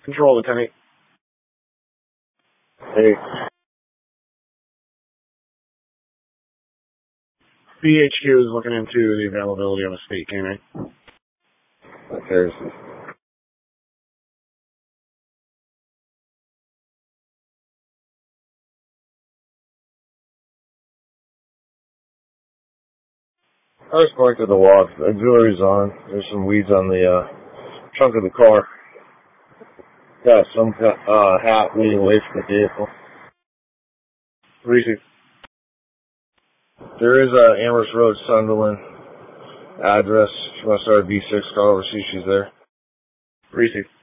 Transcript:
Control, Lieutenant. Hey. BHQ is looking into the availability of a state teammate. There's I was going through the walk. The auxiliary's on. There's some weeds on the trunk of the car. Got some hat leading away from the vehicle. Receive. There is Amherst Road, Sunderland address. If you want to start a V6 call over, see if she's there. Receive.